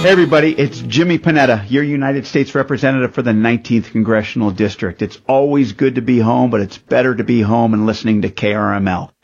everybody, it's Jimmy Panetta, your United States Representative for the 19th Congressional District. It's always good to be home, but it's better to be home and listening to KRML.